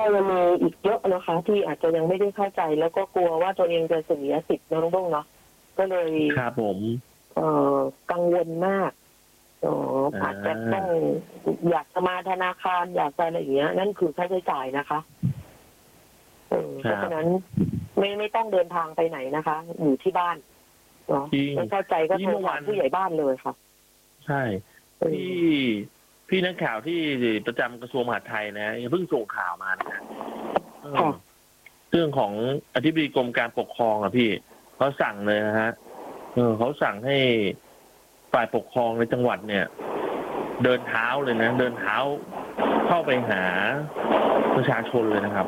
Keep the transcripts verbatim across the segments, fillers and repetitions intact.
ยังมีอีกเยอะนะคะที่อาจจะยังไม่ได้เข้าใจแล้วก็กลัวว่าตัวเองจะเสียสิทธิ์น้องบ้งเนาะก็เลยครับผมเอ่อกังวลมากอ๋ออาจจะต้องอยากจะมาธนาคารอยากจะอะไรอย่างเงี้ยนั่นคือค่าใช้จ่ายนะคะเพราะฉะนั้นไม่ไม่ต้องเดินทางไปไหนนะคะอยู่ที่บ้านเนาะไม่เข้าใจก็โทรถามผู้ใหญ่บ้านเลยค่ะใช่พี่พี่นักข่าวที่ประจำกระทรวงมหาดไทยนะเพิ่งส่งข่าวมานะเรื่องของอธิบดีกรมการปกครองอ่ะพี่เขาสั่งเลยนะฮะเออเขาสั่งให้ฝ่ายปกครองในจังหวัดเนี่ย เดินเท้าเลยนะเดินเท้าเข้าไปหาประชาชนเลยนะครับ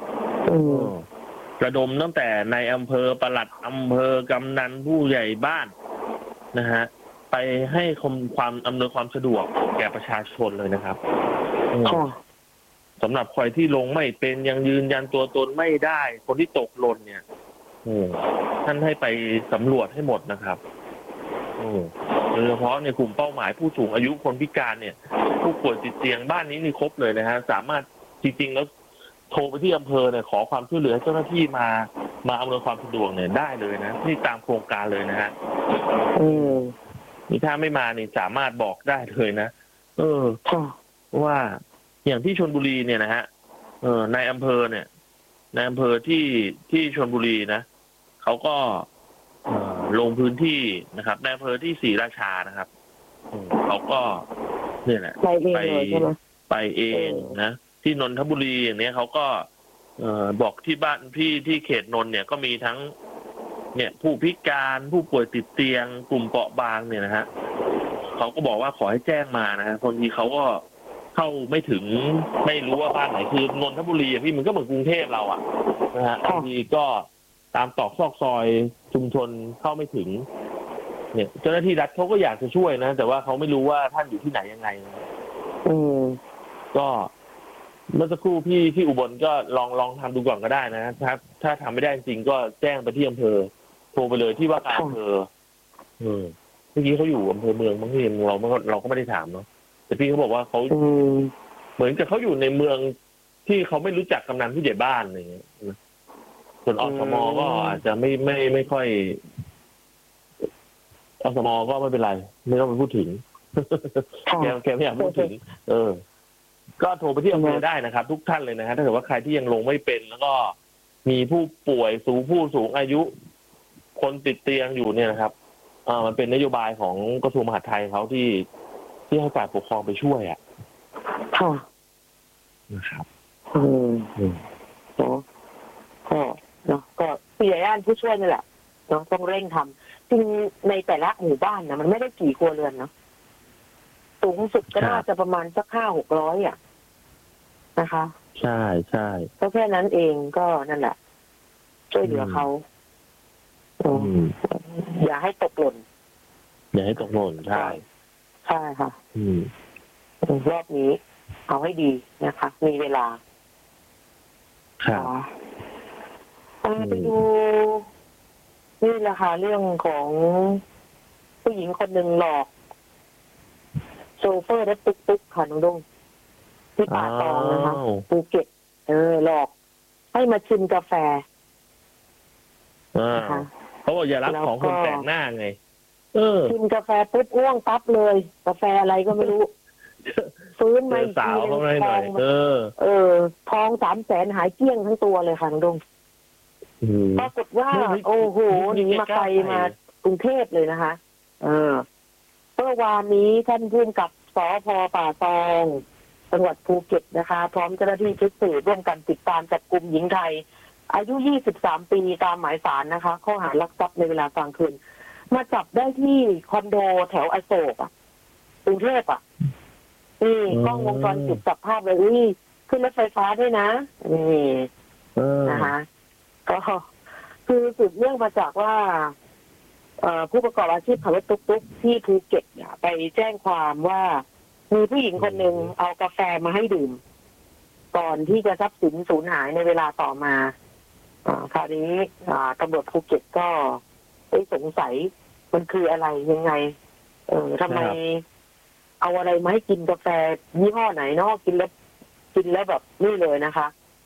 ระดมตั้งแต่ในอำเภอปลัดอำเภอกำนันผู้ใหญ่บ้านนะฮะไปให้ความอำนวยความสะดวกแก่ประชาชนเลยนะครับสำหรับใครที่ลงไม่เป็นยังยืนยันตัวตนไม่ได้คนที่ตกหล่นเนี่ยท่านให้ไปสำรวจให้หมดนะครับโดยเฉพาะในกลุ่มเป้าหมายผู้สูงอายุคนพิการเนี่ยผู้ป่วยติดเตียงบ้านนี้นี่ครบเลยนะฮะสามารถจริงๆแล้วโทรไปที่อำเภอเนี่ยขอความช่วยเหลือเจ้าหน้าที่มามาอำนวยความสะดวกเนี่ยได้เลยนะนี่ตามโครงการเลยนะฮะนี่ถ้าไม่มานี่สามารถบอกได้เลยนะเออว่าอย่างที่ชลบุรีเนี่ยนะฮะเออในอำเภอเนี่ยในอำเภอที่ที่ชลบุรีนะเขาก็ลงพื้นที่นะครับในอำเภอที่ศรีราชานะครับเขาก็เนี่ยแหละไปไปเองนะที่นนทบุรีอย่างนี้เขาก็เอ่อบอกที่บ้านพี่ที่เขตนนท์เนี่ยก็มีทั้งเนี่ยผู้พิการผู้ป่วยติดเตียงกลุ่มเปราะบางเนี่ยนะฮะเขาก็บอกว่าขอให้แจ้งมานะฮะคนที่เขาก็เข้าไม่ถึงไม่รู้ว่าบ้านไหนคือนนทบุรีพี่มันก็เหมือนกรุงเทพเราอ่ะนะฮะบางทีก็ตามตอกซอกซอยชุมชนเข้าไม่ถึงเนี่ยเจ้าหน้าที่รัฐเขาก็อยากจะช่วยนะแต่ว่าเขาไม่รู้ว่าท่านอยู่ที่ไหนยังไงอืมก็เมื่อสักครู่พี่ที่อุบลก็ลองลองทำดูก่อนก็ได้นะถ้าถ้าทำไม่ได้จริงก็แจ้งไปที่อำเภอโทรไปเลยที่ว่าการอำเภอเออเมื่อกี้เขาอยู่อำเภอเมืองบางทีเราเราก็ไม่ได้ถามเนาะแต่พี่เขาบอกว่าเขาเหมือนกับเขาอยู่ในเมืองที่เขาไม่รู้จักกำนันผู้ใหญ่บ้านอะไรอย่างเงี้ยส่วนอสมก็อาจจะไม่ไม่ไม่ค่อยอสมก็ไม่เป็นไรไม่ต้องไปพูดถึงแกแกไม่อยากพูดถึงเออก็โทรไปที่อำเภอได้นะครับทุกท่านเลยนะฮะถ้าเกิดว่าใครที่ยังลงไม่เป็นแล้วก็มีผู้ป่วยสูงผู้สูงอายุคนติดเตียงอยู่เนี่ยนะครับอ่ามันเป็นนโยบายของกระทรวงมหาดไทยเขาที่ที่ให้ฝ่ายปกครองไปช่วยอ่ะค่ะนะครับอืมอืมเนาะก็เนาะก็ผู้ใหญ่บ้านผู้ช่วยนี่แหละเนาะต้องเร่งทำจริงในแต่ละหมู่บ้านนะมันไม่ได้กี่ครัวเรือนเนาะสูงสุดก็น่าจะประมาณสักห้าหกร้อยอ่ะนะคะใช่ใช่ก็แค่นั้นเองก็นั่นแหละช่วยเหลือเขาอย่าให้ตกหล่นอย่าให้ตกหล่นใช่ใช่ค่ะอืมรอบนี้เอาให้ดีนะคะมีเวลาค่ะไปดูนี่แหละค่ะเรื่องของผู้หญิงคนหนึ่งหลอกโชเฟอร์รถตุ๊กๆค่ะน้องดงที่ป่าตองนะคะภูเก็ตเออหลอกให้มาชิมกาแฟนะคะเขาบอกอย่ารับของคนแปลกหน้าไงเออชิมกาแฟปุ๊บง่วงปั๊บเลยกาแฟอะไรก็ไม่รู้ฟื้นมาอีกทีนึงทองเออเออทองสามแสนหายเกลี้ยงทั้งตัวเลยค่ะน้องดงปรากฏว่าโอ้โหหนีมาไกลมากรุงเทพเลยนะคะเออเมื่อวานนี้ท่านผู้กำกับสภ.ป่าตองจังหวัดภูเก็ตนะคะพร้อมเจ้าหน้าที่ชุดสืบร่วมกันติดตามจับกุมหญิงไทยอายุยี่สิบสามปีตามหมายศาลนะคะข้อหาลักทรัพย์ในเวลากลางคืนมาจับได้ที่คอนโดแถวอโศกอ่ะกรุงเทพอ่ะนี่กล้องวงจรปิดจับภาพเลยอุ้ยขึ้นรถไฟฟ้าด้วยนะนี่นะคะก็คือสืบเนื่องมาจากว่าผู้ประกอบอาชีพขับรถตุ๊กๆที่ภูเก็ตเนี่ยไปแจ้งความว่ามีผู้หญิงคนหนึ่งเอากาแฟมาให้ดื่มก่อนที่จะทรัพย์สินสูญหายในเวลาต่อมาคราวนี้ตำรวจภูเก็ตก็ได้สงสัยมันคืออะไรยังไงเออทำไมเอาอะไรมาให้กินกาแฟยี่ห้อไหนเนาะกินแล้วกินแล้วแบบนี่เลยนะคะ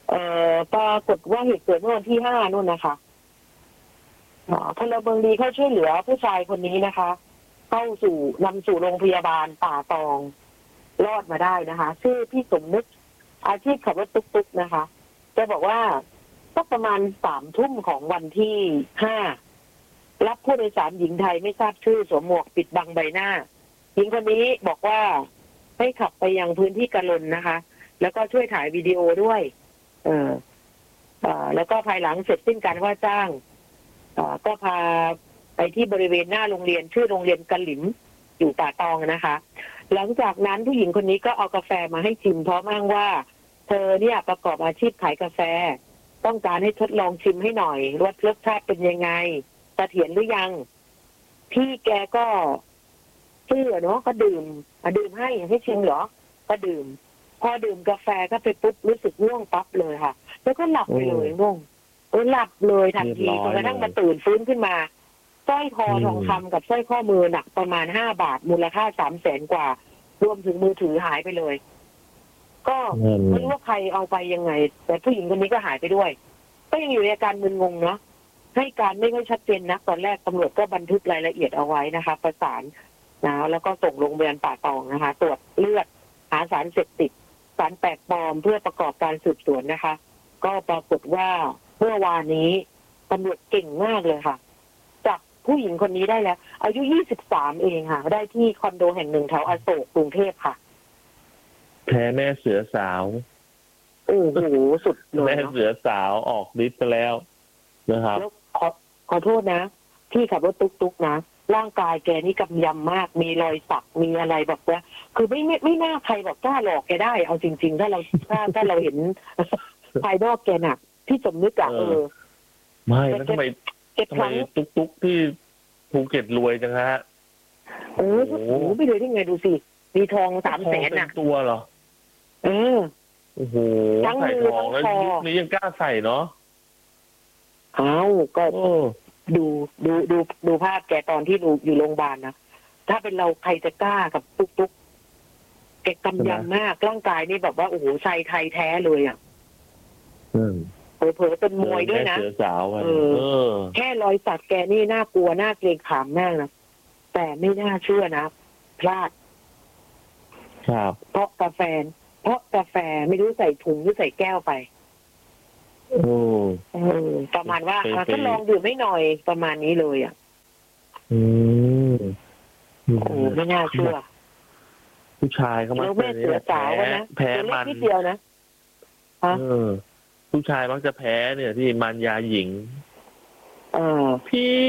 เอ่อปรากฏว่าเหตุเกิดเมื่อวันที่ห้านู่นนะคะพลเมืองดีเขาช่วยเหลือผู้ชายคนนี้นะคะ เข้าสู่นำสู่โรงพยาบาลป่าตองรอดมาได้นะคะชื่อพี่สมนึกอาชีพขับรถตุ๊กๆนะคะจะบอกว่าก็ประมาณสามทุ่มของวันที่ห้ารับผู้โดยสารหญิงไทยไม่ทราบชื่อสวมหมวกปิดบังใบหน้าหญิงคนนี้บอกว่าให้ขับไปยังพื้นที่กะลนนะคะ แล้วก็ช่วยถ่ายวิดีโอด้วย เออเอ่อแล้วก็ภายหลังเสร็จสิ้นการว่าจ้างเอ่อก็พาไปที่บริเวณหน้าโรงเรียนชื่อโรงเรียนกะหลิมอยู่ป่าตองนะคะ หลังจากนั้นผู้หญิงคนนี้ก็เอากาแฟมาให้ชิมเพราะอ้างว่าเธอเนี่ยประกอบอาชีพขายกาแฟต้องการให้ทดลองชิมให้หน่อยว่ารสชาติเป็นยังไงเสถียรหรือยังพี่แกก็เชื่อเนาะก็ดื่มมาดื่มให้ให้ชิมเหรอก็ดื่มพอดื่มกาแฟก็ไปปุ๊บรู้สึกง่วงปั๊บเลยค่ะแล้วก็หลับไปเลยง่วงเออหลับเลยทันทีจนกระทั่งมาตื่นฟื้นขึ้นมาสร้อยคอทองคำกับสร้อยข้อมือหนักประมาณห้าบาทมูลค่าสามแสนกว่ารวมถึงมือถือหายไปเลย ก็ไม่รู้ว่าใครเอาไปยังไงแต่ผู้หญิงคนนี้ก็หายไปด้วยก็ยังอยู่ในอาการมึนงงเนาะให้การไม่ค่อยชัดเจนนะตอนแรกตำรวจก็บันทึกรายละเอียดเอาไว้นะคะประสานนะแล้วก็ส่งโรงพยาบาลป่าตองนะคะ ตรวจเลือดหาสารเสพติดสารแปลกปลอมเพื่อประกอบการสืบสวนนะคะ ก็ปรากฏว่าเมื่อวานนี้ตำรวจเก่งมากเลยค่ะจับผู้หญิงคนนี้ได้แล้วอายุยี่สิบสามเองค่ะได้ที่คอนโดแห่งหนึ่งแถวอโศกกรุงเทพค่ะแพ้แม่เสือสาวโอ้โหสุดเลยแม่เสือสาวออกฤทธิ์ไปแล้วนะครับแล้วขอขอโทษนะที่ขับรถตุ๊กๆนะร่างกายแกนี่กำยำมากมีรอยสักมีอะไรแบบว่าคือไม่ไม่ไม่น่าใครแบบกล้าหลอกแกได้เอาจริงๆถ้าเราถ้าถ้าเราเห็นภายนอกแกน่ะที่สมนึกอะเออไม่แล้วทำไมทำไมตุ๊กๆที่ภูเก็ตรวยจังฮะโอ้โหไม่รวยได้ไงดูสิมีทองสามแสนน่ะตัวเหรอเออโอ้โหใส่ทองแล้วยุคนี้ยังกล้าใส่เนาะอ้าวก็ดูดูดูดูภาพแกตอนที่ดูอยู่โรงพยาบาลนะถ้าเป็นเราใครจะกล้ากับตุ๊กตุ๊กแกกำยำมากร่างกายนี่แบบว่าโอ้โหชายไทยแท้เลยอ่ะเผลอๆเป็นมวยด้วยนะเออแค่รอยสักแกนี่น่ากลัวน่าเกรงขามมากนะแต่ไม่น่าเชื่อนะพลาดครับเพราะกาแฟเพราะกาแฟไม่รู้ใส่ถุงหรือใส่แก้วไปโอ้ประมาณว่าก็ลองดื่มไม่หน่อยประมาณนี้เลยอ่ะอืมโอ้ไม่น่าเชื่อผู้ชายเขามักจะแม่เสือสาวนะแพ้มันนิดเดียวนะเออผู้ชายมักจะแพ้เนี่ยที่มันยาหญิงเออพี่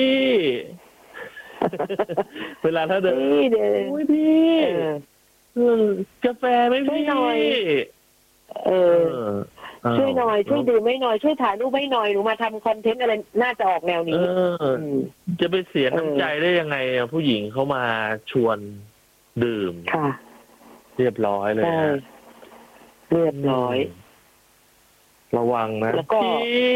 เวลาถ้าเดินโอ้ยพี่กาแฟไม่พี่หน่อยเออช่วยหน่อยช่วยดื่มไม่หน่อยช่วยถ่ายรูปไม่หน่อยหนูมาทำคอนเทนต์อะไรน่าจะออกแนวนี้จะไปเสียน้ำใจได้ยังไงอ่ะผู้หญิงเขามาชวนดื่มค่ะเรียบร้อยเลยนะเรียบร้อยระวังนะพี่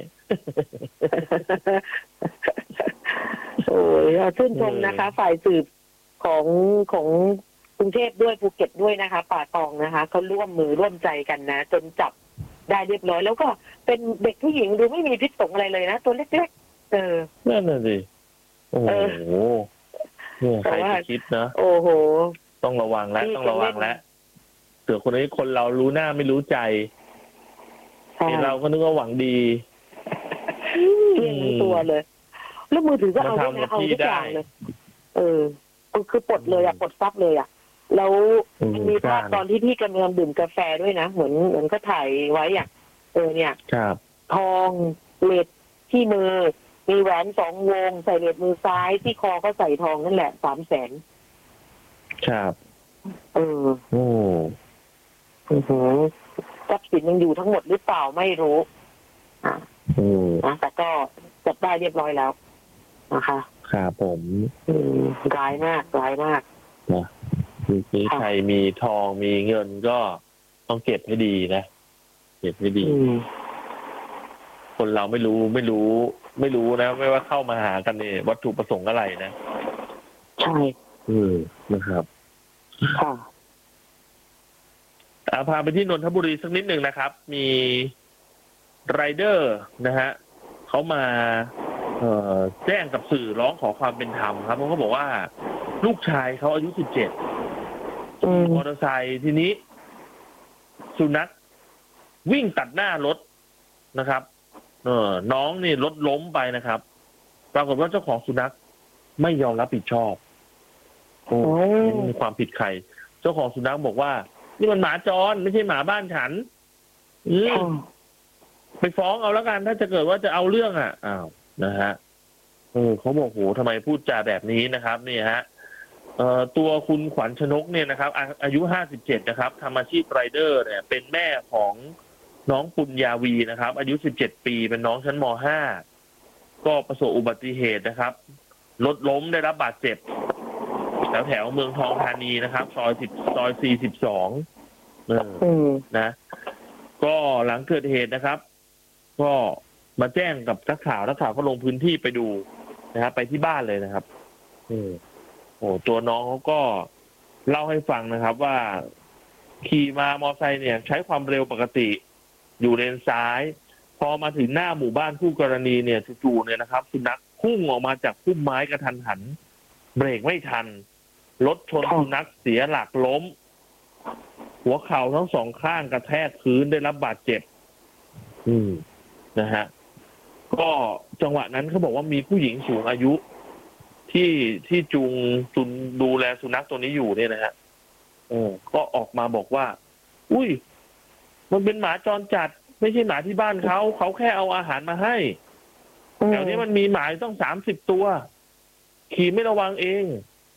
โอ้ยชื่นชมนะคะ ฝ่ายสืบของของกรุงเทพด้วยภูเก็ตด้วยนะคะป่าตองนะคะเขาร่วมมือร่วมใจกันนะจนจับได้เรียบร้อยแล้วก็เป็นเด็กผู้หญิงดูไม่มีพิษสงอะไรเลยนะตัวเล็กๆเออนั่นน่ะสิโอ้โหเนี่ยใครจะคิดนะโอ้โหต้องระวังแล้วต้องระวังแล้วเสือคนนี้คนเรารู้หน้าไม่รู้ใจเราก็นึกว่าหวังดีเพี้ยงตัวเลยแล้วมือถือก็เอาได้นะเอาทุกอย่างเลยเออคือปลดเลยอ่ะปลดซับเลยอ่ะแล้วมีภาพตอนที่พี่กำลังดื่มกาแฟด้วยนะเหมือนเหมือนก็ถ่ายไว้อ่ะเออเนี่ยทองเลดที่มือมีแหวนสองวงใส่เลดมือซ้ายที่คอก็ใส่ทองนั่นแหละสามแสนครับเออโอ้โหทรัพย์สินยังอยู่ทั้งหมดหรือเปล่าไม่รู้อ่านะแต่ก็จับได้เรียบร้อยแล้วนะคะครับผมร้ายมากร้ายมากนะทีนี้ใครมีทองมีเงินก็ต้องเก็บให้ดีนะเก็บให้ดีคนเราไม่รู้ไม่รู้ไม่รู้นะไม่ว่าเข้ามาหากันเนี่ยวัตถุประสงค์อะไรนะใช่อืมนะครับค่ะพาไปที่นนทบุรีสักนิดหนึ่งนะครับมีไรเดอร์นะฮะเขามาเอ่อแจ้งกับสื่อร้องขอความเป็นธรรมครับเพราะเขาบอกว่าลูกชายเขาอายุสิบเจ็ดมอเตอร์ไซค์ทีนี้สุนัขวิ่งตัดหน้ารถนะครับเออน้องนี่รถล้มไปนะครับปรากฏว่าเจ้าของสุนัขไม่ยอมรับผิดชอบโอ้มีความผิดใครเจ้าของสุนัขบอกว่านี่มันหมาจรไม่ใช่หมาบ้านฉันอืมไปฟ้องเอาแล้วกันถ้าจะเกิดว่าจะเอาเรื่องอ่ะอ้าวนะฮะเออเขาบอกโหทำไมพูดจาแบบนี้นะครับนี่ฮะเอ่อตัวคุณขวัญชนกเนี่ยนะครับอาอายุห้าสิบเจ็ดนะครับทำอาชีพไรเดอร์เนี่ยเป็นแม่ของน้องปุญญาวีนะครับอายุสิบเจ็ดปีเป็นน้องชั้นม ห้าก็ประสบอุบัติเหตุนะครับรถล้มได้รับบาดเจ็บแถวแถวเมืองทองธานีนะครับซอยสิบซอยสี่สิบสองเออนะก็หลังเกิดเหตุนะครับก็มาแจ้งกับนักข่าวนักข่าวก็ลงพื้นที่ไปดูนะครับไปที่บ้านเลยนะครับอืมโอ้ตัวน้องเขาก็เล่าให้ฟังนะครับ ว่าขี่มามอไซค์เนี่ยใช้ความเร็วปกติอยู่เลนซ้ายพอมาถึงหน้าหมู่บ้านคู่กรณีเนี่ยจู่ๆเนี่ยนะครับสุนัขพุ่งออกมาจากพุ่มไม้กระทันหันเบรกไม่ทันรถชนสุนัขเสียหลักล้มหัวเข่าทั้งสองข้างกระแทกพื้นได้รับบาดเจ็บอืมนะฮะก็จังหวะนั้นเขาบอกว่ามีผู้หญิงสูงอายุที่ที่จูงจุนดูแลสุนัขตัวนี้อยู่เนี่ยนะฮะเออก็ออกมาบอกว่าอุ้ยมันเป็นหมาจรจัดไม่ใช่หมาที่บ้านเขาเขาแค่เอาอาหารมาให้แถวนี้มันมีหมาต้องสามสิบตัวขี่ไม่ระวังเอง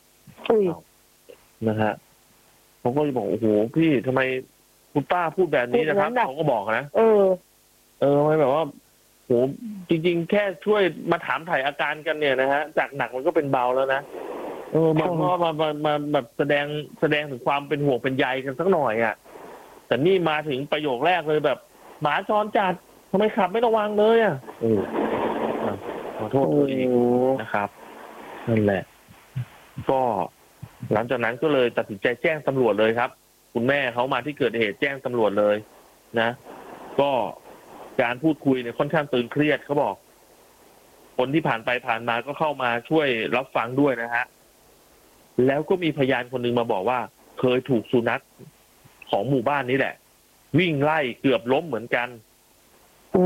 นะฮะผมก็จะบอกโอ้โหพี่ทำไมคุณป้าพูดแบบนี้นะครับเขาก็บอกนะเออเออไม่แบบว่าโหจริงๆแค่ช่วยมาถามถ่ายอาการกันเนี่ยนะฮะจากหนักมันก็เป็นเบาแล้วนะเออมันก็มามามาแบบแสดงแสดงถึงความเป็นห่วงเป็นใยกันสักหน่อยอ่ะแต่นี่มาถึงประโยคแรกเลยแบบหมาจรจัดทำไมขับไม่ระวังเลยอ่ะเออขอโทษตัวเองนะครับนั่นแหละก็หลังจากนั้นก็เลยตัดสินใจแจ้งตำรวจเลยครับคุณแม่เขามาที่เกิดเหตุแจ้งตำรวจเลยนะก็การพูดคุยเนี่ยค่อนข้างตึงเครียดเขาบอกคนที่ผ่านไปผ่านมาก็เข้ามาช่วยรับฟังด้วยนะฮะแล้วก็มีพยานคนหนึ่งมาบอกว่าเคยถูกสุนัขของหมู่บ้านนี้แหละวิ่งไล่เกือบล้มเหมือนกันอ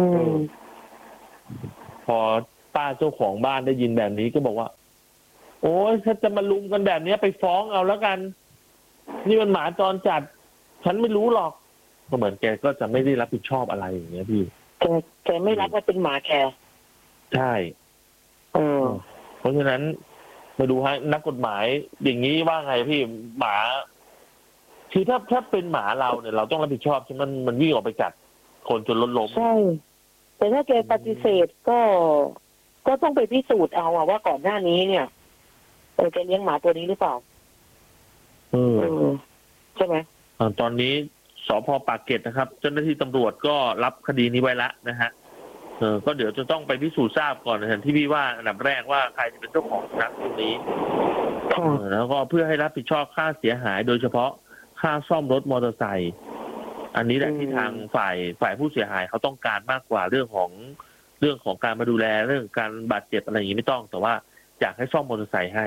พอป้าเจ้าของบ้านได้ยินแบบนี้ก็บอกว่าโอ้ยถ้าจะมาลุมกันแบบนี้ไปฟ้องเอาแล้วกันนี่มันหมาจรจัดฉันไม่รู้หรอกก็เหมือนแกก็จะไม่ได้รับผิดชอบอะไรอย่างเงี้ยพี่แกแกไม่รับว่าเป็นหมาแกใช่เออเพราะฉะนั้นมาดูฮะนักกฎหมายอย่างนี้ว่าไงพี่หมาคือถ้าถ้าเป็นหมาเราเนี่ยเราต้องรับผิดชอบใช่มันมันวิ่งออกไปกัดคนจนล้มล้มใช่แต่ถ้าแกปฏิเสธก็ก็ต้องไปพิสูจน์เอาว่าก่อนหน้านี้เนี่ยเออแกเลี้ยงหมาตัวนี้หรือเปล่าเออใช่ไหมตอนนี้สภ.ปากเกร็ดนะครับเจ้าหน้าที่ตำรวจก็รับคดีนี้ไว้ละนะฮะเออก็เดี๋ยวจะต้องไปพิสูจน์ทราบก่อนนะที่พี่ว่าอันดับแรกว่าใครจะเป็นเจ้าของสุนัขตัวนี้แล้วก็เพื่อให้รับผิดชอบค่าเสียหายโดยเฉพาะค่าซ่อมรถมอเตอร์ไซค์อันนี้แหละที่ทางฝ่ายฝ่ายผู้เสียหายเขาต้องการมากกว่าเรื่องของเรื่องของการมาดูแลเรื่องการบาดเจ็บอะไรอย่างนี้ไม่ต้องแต่ว่าอยากให้ซ่อมมอเตอร์ไซค์ให้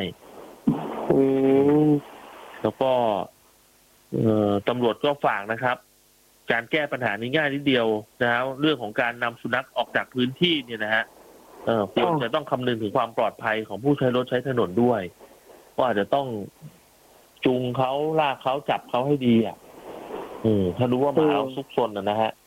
แล้วก็ตำรวจก็ฝากนะครับการแก้ปัญหานี้ง่ายนิดเดียวนะครับเรื่องของการนำสุนัขออกจากพื้นที่เนี่ยนะฮะเออควรจะต้องคำนึงถึงความปลอดภัยของผู้ใช้รถใช้ถนนด้วยก็อาจจะต้องจูงเขาลากเขาจับเขาให้ดีอ่ะอืมถ้ารู้ว่าหมาเราซุกซนนะฮะ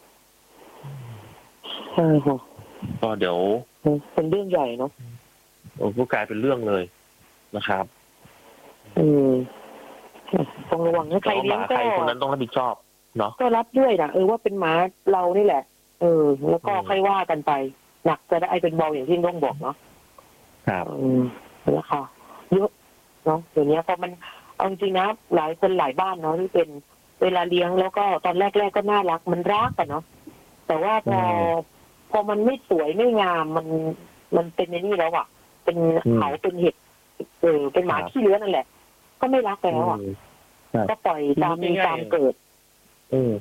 ใช่ค่ะก็เดี๋ยวเป็นเรื่องใหญ่เนาะโอ้ก็กลายเป็นเรื่องเลยนะครับอืมต้องระวังนะใครเลี้ยงก็ใครคนนั้นต้องรับผิดชอบเนาะก็รับด้วยนะเออว่าเป็นหมาเรานี่แหละเออแล้วก็ค่อยว่ากันไปหนักจะได้เป็นเบาอย่างที่ต้องบอกเนาะครับอืมแล้วค่ะเยอะเนาะเดี๋ยวนี้พอมันเอาจริงนะหลายคนหลายบ้านเนาะที่เป็นเวลาเลี้ยงแล้วก็ตอนแรกๆก็น่ารักมันรักกันเนาะแต่ว่าพอพอมันไม่สวยไม่งามมันมันเป็นในนี่แล้วอ่ะเป็นเขาเป็นเห็ดเออเป็นหมาขี้เลื้อนนั่นแหละก็ไม่รักแล้วอ่ะก็ปล่อยตามมีตามเกิดเออจ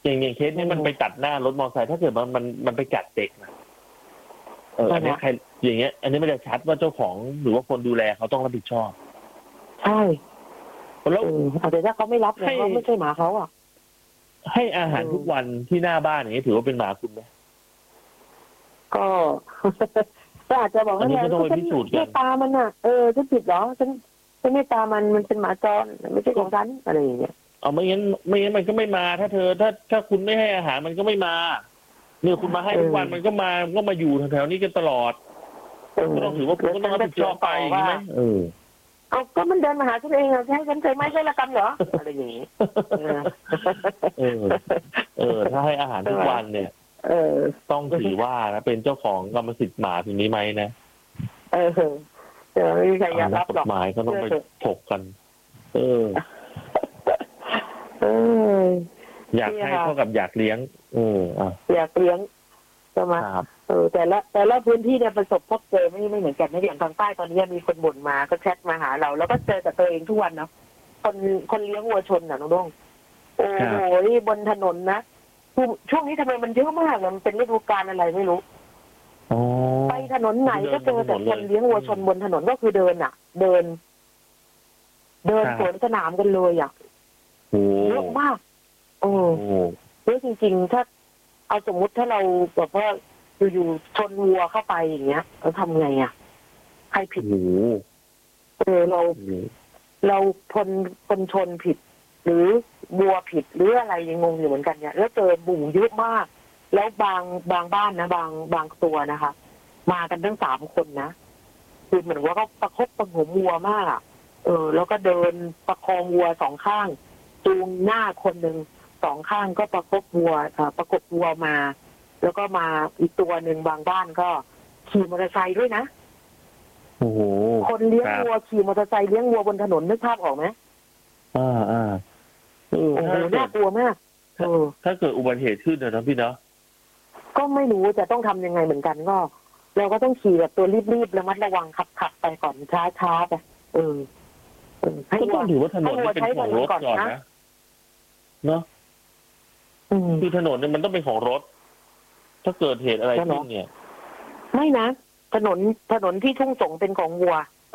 อย่างอย่างเคสนี้มันไปตัดหน้ารถมอเตอร์ไซค์ถ้าเกิดมันมันมันไปกัดเด็กนะเอออันนี้ใครอย่างเงี้ย อันนี้มันจะชัดว่าเจ้าของหรือว่าคนดูแลเขาต้องรับผิดชอบใช่แล้วแต่ถ้าเขาไม่รับเนี่ยเขาไม่ใช่หมาเขาอ่ะให้อาหารทุกวันที่หน้าบ้านอย่างนี้ถือว่าเป็นหมาคุณไหมก็ก็อาจจะบอกว่าเนี่ยฉันไม่ตามันอ่ะเออฉันผิดเหรอฉันฉันไม่ตามันมันเป็นหมาจรไม่ใช่ของฉันอะไรอย่างเงี้ยเอาไม่งั้นไม่งั้นมันก็ไม่มาถ้าเธอถ้าถ้าคุณไม่ให้อาหารมันก็ไม่มาเนี่ยคุณมาให้ทุกวันมันก็มาก็มาอยู่แถวๆนี้กันตลอดก็ต้องถือว่าคุณก็ต้องรับผิดชอบไปใช่ไหมเออเอาก็มันเดินมาหาฉันเองให้ฉันเคยไม่ใช่ละกันเหรออะไรอย่างนี้เออเออถ้าให้อาหารทุกวันเนี่ยเออต้องถือว่านะเป็นเจ้าของกรรมสิทธิ์หมาทีนี้ไหมนะเออเออไม่มีใครอยากรับหรอกกฎหมายก็ต้องไปถกกันเออเอออยากให้เท่ากับอยากเลี้ยงเอออ่ะอยากเลี้ยงใช่ไหมเออแต่ละแต่ละพื้นที่เนี่ยประสบพบเจอไม่ไม่เหมือนกันในอย่างทางใต้ตอนนี้มีคนบ่นมาก็แชทมาหาเราแล้วก็เจอกับตัวเองทุกวันเนาะคนคนเลี้ยงวัวชนน่ะน้องดงโอ้โหนี่บนถนนนะช่วงนี้ทำไมมันเยอะมากเลยมันเป็นฤดูกาลอะไรไม่รู้ไปถนนไหนก็เจอแต่คนเลี้ยงวัวชนบนถนนก็คือเดินอ่ะ เดิน เดินสวนสนามกันเลยอ่ะเยอะมากโอ้เยอะจริงๆถ้าเอาสมมุติถ้าเราแบบว่าอยู่ๆชนวัวเข้าไปอย่างเงี้ยเราทำไงอ่ะใครผิดเออเราเราคนคนชนผิดหรือวัวผิดหรืออะไรยังงงอยู่เหมือนกันเนี่ยแล้วเจอบุ่งเยอะมากแล้วบางบางบ้านนะบางบางตัวนะคะมากันทั้งสามคนนะคือเหมือนว่าเขาประคบประหงมวัวมากอ่ะเออแล้วก็เดินประคองวัวสองข้างจูงหน้าคนหนึ่งสองข้างก็ประคบวัวอ่าประกบวัวมาแล้วก็มาอีกตัวหนึ่งบางบ้านก็ขี่มอเตอร์ไซค์ด้วยนะโอ้โหคนเลี้ยงวัวขี่มอเตอร์ไซค์เลี้ยงวัวบนถนนนึกภาพออกไหมอ่าอ่าโอ้โหน่ากลัวมากเออถ้าเกิดอุบัติเหตุขึ้นนะพี่เนาะก็ไม่รู้จะต้องทำยังไงเหมือนกันก็เราก็ต้องขี่แบบตัวรีบๆระมัดระวังขับขับไปก่อนช้าๆไปเออก็ต้องถือว่าถนนเป็นของรถก่อนนะเนาะคือถนนเนี่ยมันต้องเป็นของรถถ้าเกิดเหตุอะไรขึ้นเนี่ยไม่นะถนนถนนที่ทุ่งสงเป็นของวัว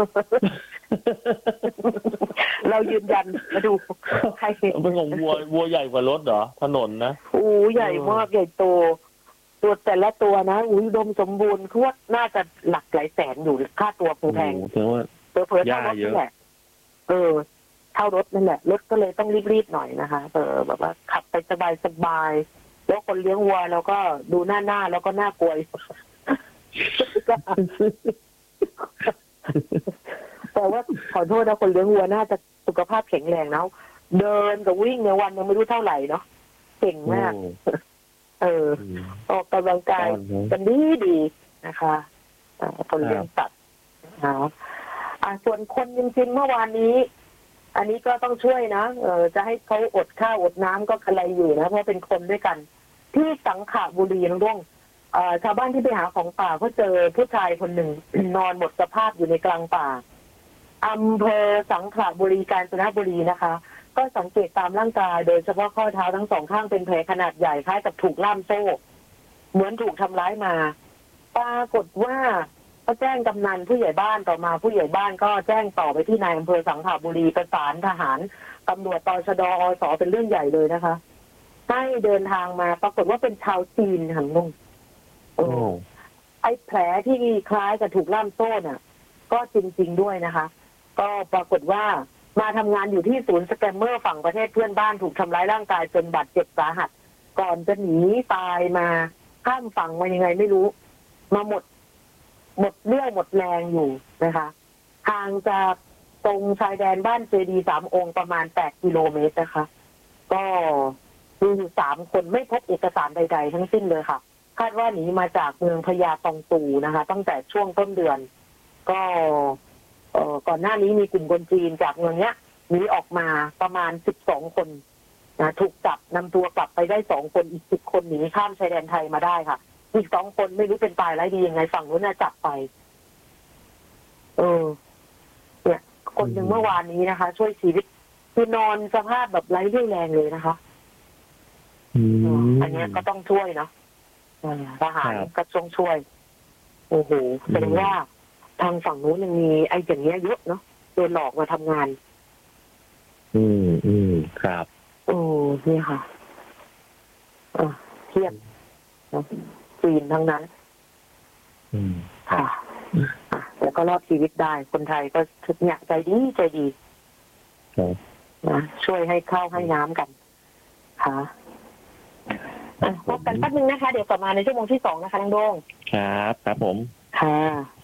เรายืนยันมาดูใครเป็นของวัววัวใหญ่กว่ารถเหรอถนนนะโอ้ใหญ่มากใหญ่โตตัวแต่ละตัวนะอุ้ยดมสมบูรณ์คือว่าน่าจะหลักหลายแสนอยู่ค่าตัวแพงถือว่าเผื่อเท่ารถนี่แหละเออเท่ารถนั่นแหละรถก็เลยต้องรีบๆหน่อยนะคะเออแบบว่าขับไปสบายๆแล้วคนเลี้ยงวัวแล้วก็ดูหน้าหน้าแล้วก็น่ากลัวแต่ว่าขอโทษนะคนเลี้ยงวัวน่าจะสุขภาพแข็งแรงนะเดินกับวิ่งในวันยังไม่รู้เท่าไหร่เนาะเก่งมากเออออกกำลังกายกันดีดีนะคะคนเลี้ยงสัตว์นะอ่าส่วนคนจริงๆเมื่อวานนี้อันนี้ก็ต้องช่วยนะเออจะให้เขาอดข้าวอดน้ำก็อะไรอยู่นะเพราะเป็นคนด้วยกันที่สังขบุรีน้องด้วงชาวบ้านที่ไปหาของป่าก็เจอผู้ชายคนหนึ่งนอนหมดสภาพอยู่ในกลางป่าอำเภอสังขบุรีกาญจนบุรีนะคะก็สังเกตตามร่างกายโดยเฉพาะข้อเท้าทั้งสองข้างเป็นแผลขนาดใหญ่คล้ายกับถูกล่ามโซ่เหมือนถูกทำร้ายมาปรากฏว่าก็แจ้งกำนันผู้ใหญ่บ้านต่อมาผู้ใหญ่บ้านก็แจ้งต่อไปที่นายอำเภอสังขบุรีประสานทหารตำรวจตชดอสเป็นเรื่องใหญ่เลยนะคะให้เดินทางมาปรากฏว่าเป็นชาวจีนค่ะลุงโอ้ไอ้แผลที่คล้ายกับถูกล่ามโซ่น่ะก็จริงๆด้วยนะคะก็ปรากฏว่ามาทำงานอยู่ที่ศูนย์สแกมเมอร์ฝั่งประเทศเพื่อนบ้านถูกทำร้ายร่างกายจนบาดเจ็บสาหัสก่อนจะหนีตายมาข้ามฝั่งมายังไงไม่รู้มาหมดหมดเรี่ยวหมดแรงอยู่นะคะห่างจากตรงชายแดนบ้านเจดีสามองค์ประมาณแปดกิโลเมตรนะคะก็มีอยู่สามคนไม่พบเอกสารใดๆทั้งสิ้นเลยค่ะคาดว่าหนีมาจากเมืองพญาตองตูนะคะตั้งแต่ช่วงต้นเดือนก็เอ่อก่อนหน้านี้มีกลุ่มคนจีนจากเมืองเนี้ยหนีออกมาประมาณสิบสองคนนะถูกจับนำตัวกลับไปได้สองคนอีกสิบคนหนีข้ามชายแดนไทยมาได้ค่ะอีกสองคนไม่รู้เป็นตายร้ายดียังไงฝั่งนู้นน่ะจับไปเออเนี่ยคนหนึ่งเมื่อวานนี้นะคะช่วยชีวิตคือนอนสภาพแบบไร้เรี่ยวแรงเลยนะคะอืมอันเนี้ยก็ต้องช่วยเนาะอ่าทหารครับก็ต้องช่วย โอ้โหแสดงว่าทางฝั่งนู้นยังมีไอ้อย่างเงี้ยเยอะเนาะโดนหลอกมาทำงานอืมอืมครับโอ้นี่ค่ะอ่ะเทียบนะจีนทั้งนั้นอืมค่ะอ่ะแล้วก็รอดชีวิตได้ คนไทยก็เนี่ยใจดีใจดีครับนะช่วยให้ข้าวให้น้ำกัน ค่ะอ่ะพบกันแป๊บนึงนะคะ เดี๋ยวกลับมาในชั่วโมงที่สองนะคะน้องโดงครับครับผมค่ะ